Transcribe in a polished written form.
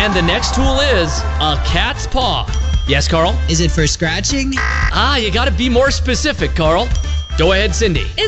And the next tool is a cat's paw. Yes, Carl? Is it for scratching? You gotta be more specific, Carl. Go ahead, Cindy.